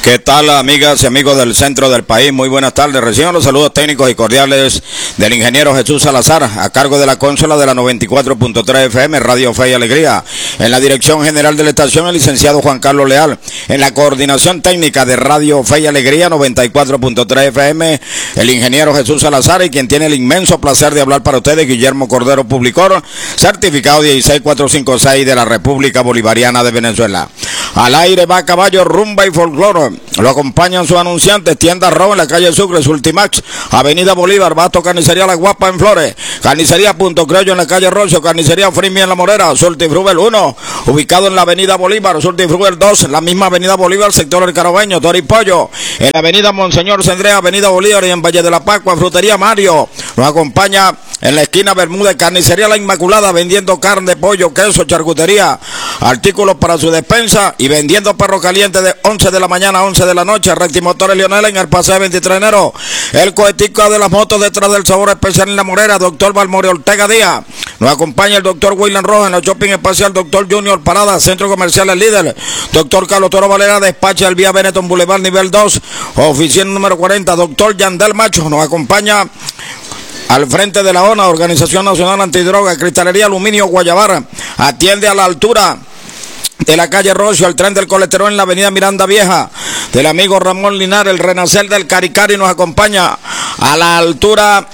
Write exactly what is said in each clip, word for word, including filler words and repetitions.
¿Qué tal, amigas y amigos del centro del país? Muy buenas tardes. Reciban los saludos técnicos y cordiales del ingeniero Jesús Salazar, a cargo de la consola de la noventa y cuatro punto tres F M, Radio Fe y Alegría. En la dirección general de la estación, el licenciado Juan Carlos Leal. En la coordinación técnica de Radio Fe y Alegría, noventa y cuatro punto tres F M, el ingeniero Jesús Salazar, y quien tiene el inmenso placer de hablar para ustedes, Guillermo Cordero Publicor, certificado dieciséis mil cuatrocientos cincuenta y seis de la República Bolivariana de Venezuela. Al aire va caballo, rumba y folclore. Lo acompañan sus anunciantes: Tienda Robo en la calle Sucre, Ultimax, Avenida Bolívar, Basto Carnicería La Guapa en Flores, Carnicería Punto Criollo en la calle Rocio, Carnicería Frimi en La Morera, Surtifrubel uno, ubicado en la Avenida Bolívar, Surtifrubel dos, en la misma Avenida Bolívar, sector El Carabeño, Toripollo, en la Avenida Monseñor Cendrea, Avenida Bolívar, y en Valle de la Pascua, Frutería Mario. Nos acompaña en la esquina Bermúdez, Carnicería La Inmaculada, vendiendo carne, pollo, queso, charcutería, artículos para su despensa, y vendiendo perro caliente de once de la mañana a once de la noche. Rectimotores Lionel en el paseo veintitrés de enero. El cohetico de las motos detrás del sabor especial en La Morera, doctor Balmore Ortega Díaz. Nos acompaña el doctor William Rojas en el shopping espacial doctor Junior Parada, centro comercial El Líder. Doctor Carlos Toro Valera, despacha el vía Benetton Boulevard nivel dos, oficina número cuarenta. Doctor Yandel Macho nos acompaña al frente de la O N A, Organización Nacional Antidroga. Cristalería Aluminio Guayabara, atiende a la altura de la calle Rocio, al tren del colesterol en la avenida Miranda Vieja, del amigo Ramón Linares. El renacer del Caricari nos acompaña a la altura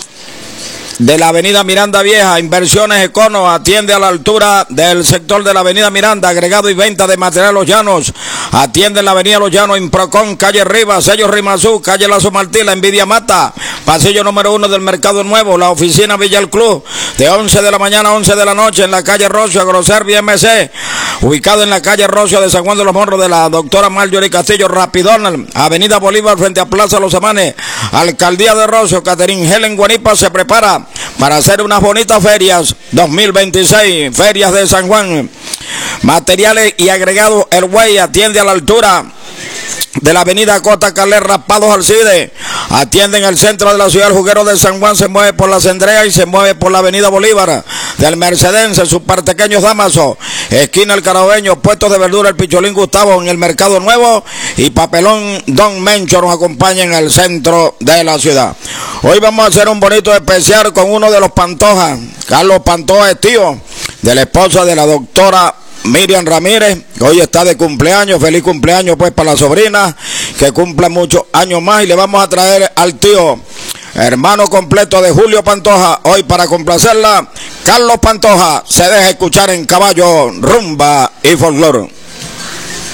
de la avenida Miranda Vieja. Inversiones Econo atiende a la altura del sector de la avenida Miranda. Agregado y venta de material Los Llanos, atiende en la avenida Los Llanos. Improcon, calle Rivas, sello Rimazú, calle Lazo Martí, la Envidia Mata, pasillo número uno del Mercado Nuevo. La oficina Villa El Club, de once de la mañana a once de la noche, en la calle Rocio, Agroservi M C, ubicado en la calle Rocio de San Juan de los Morros, de la doctora Marjorie Castillo. Rapidón, avenida Bolívar, frente a Plaza Los Amanes, alcaldía de Rocio. Catherine Helen Guanipa se prepara para hacer unas bonitas ferias dos mil veintiséis, ferias de San Juan. Materiales y agregados El Güey, atiende a la altura de la avenida Costa Calé, Raspados Alcide, atiende en el centro de la ciudad. El juguero de San Juan se mueve por la Cendrea y se mueve por la avenida Bolívar, del Mercedense, Super Pequeños Damaso, esquina El Carabeño, puestos de verdura El Picholín Gustavo en el Mercado Nuevo, y Papelón Don Mencho nos acompaña en el centro de la ciudad. Hoy vamos a hacer un bonito especial con uno de los Pantoja. Carlos Pantoja es tío de la esposa de la doctora Miriam Ramírez, que hoy está de cumpleaños. Feliz cumpleaños pues para la sobrina, que cumpla muchos años más. Y le vamos a traer al tío, hermano completo de Julio Pantoja, hoy para complacerla. Carlos Pantoja se deja escuchar en caballo, rumba y folclore.